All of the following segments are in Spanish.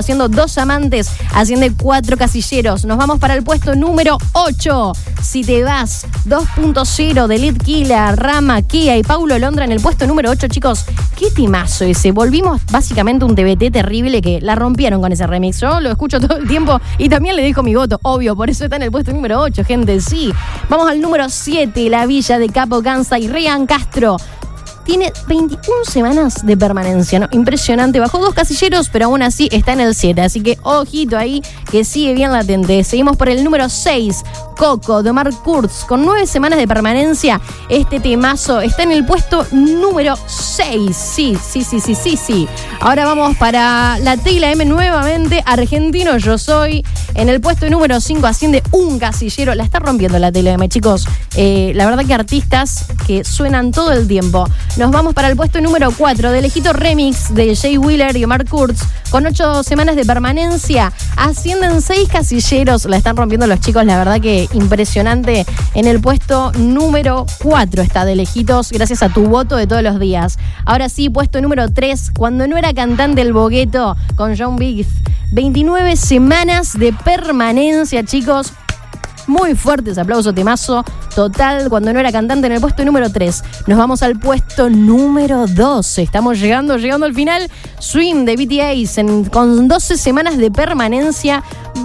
siendo 2 amantes, asciende 4 casilleros. Nos vamos para el puesto número 8. Si te vas, 2.0 de Lid Killer, Rama, Kia y Paulo Londra en el puesto número 8, chicos. Qué timazo ese. Volvimos básicamente un TBT terrible que la rompieron con ese remix. Yo lo escucho todo el tiempo y también le dejo mi voto, obvio, por eso está en el puesto número 8, gente, sí. Vamos al número 7, La Villa de Capo Ganza y Ryan Castro. Tiene 21 semanas de permanencia, ¿no? Impresionante. Bajó 2 casilleros, pero aún así está en el 7. Así que ojito ahí, que sigue bien latente. Seguimos por el número 6, Coco, de Omar Kurz. Con 9 semanas de permanencia, este temazo está en el puesto número 6. Sí. Ahora vamos para la T y la M nuevamente. Argentino Yo Soy. En el puesto número 5 asciende un casillero. La está rompiendo la T y la M, chicos. La verdad que artistas que suenan todo el tiempo. Nos vamos para el puesto número 4 de Lejito Remix de Jay Wheeler y Omar Kurz. Con 8 semanas de permanencia, ascienden 6 casilleros. La están rompiendo los chicos, la verdad que impresionante. En el puesto número 4 está de Lejitos, gracias a tu voto de todos los días. Ahora sí, puesto número 3, Cuando no era cantante el Bogueto, con John Biggs. 29 semanas de permanencia, chicos. Muy fuerte ese aplauso, temazo total, Cuando no era cantante en el puesto número 3. Nos vamos al puesto número 12. Estamos llegando al final. Swim de BTS con 12 semanas de permanencia.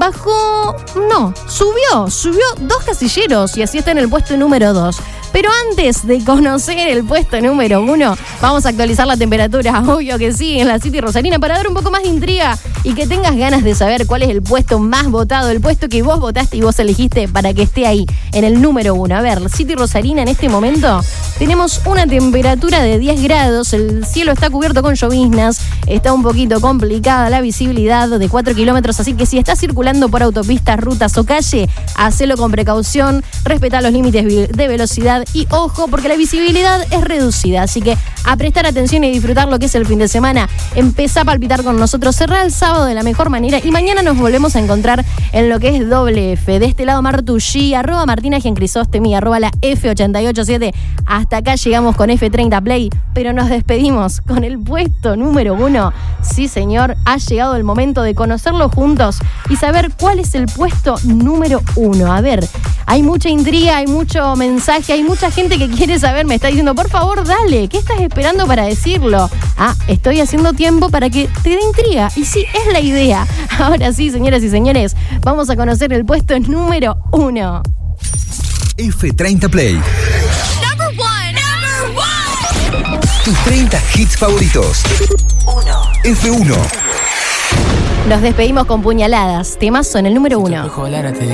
Subió 2 casilleros y así está en el puesto número 2. Pero antes de conocer el puesto número 1, vamos a actualizar la temperatura, obvio que sí, en la City Rosarina, para dar un poco más de intriga y que tengas ganas de saber cuál es el puesto más votado, el puesto que vos votaste y vos elegiste para que esté ahí, en el número 1. A ver, City Rosarina en este momento tenemos una temperatura de 10 grados, el cielo está cubierto con lloviznas, está un poquito complicada la visibilidad de 4 kilómetros, así que si estás circulando por autopistas, rutas o calle, hacelo con precaución, respetá los límites de velocidad y ojo, porque la visibilidad es reducida, así que a prestar atención y disfrutar lo que es el fin de semana. Empezá a palpitar con nosotros, cerrá el sábado de la mejor manera y mañana nos volvemos a encontrar en lo que es doble F. De este lado Martushi, @Martina Giancrisostemi, @la F887. Hasta acá llegamos con F30 Play, pero nos despedimos con el puesto número 1. Sí, señor, ha llegado el momento de conocerlo juntos y saber cuál es el puesto número 1. A ver, hay mucha intriga, hay mucho mensaje, hay mucha gente que quiere saber, me está diciendo, por favor, dale, ¿qué estás esperando para decirlo? Estoy haciendo tiempo para que te dé intriga. Y sí, es la idea. Ahora sí, señoras y señores, vamos a conocer el puesto número 1. F30 Play. Number one. Tus 30 hits favoritos. 1. F1. Nos despedimos con Puñaladas. Temazo en el número 1.